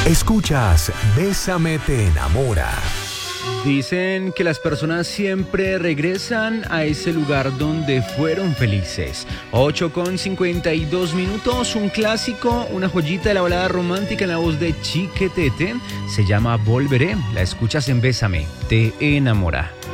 Escuchas Bésame te enamora. Dicen que las personas siempre regresan a ese lugar donde fueron felices. 8:52, un clásico, una joyita de la balada romántica en la voz de Chiquetete. Se llama Volveré. La escuchas en Bésame te enamora.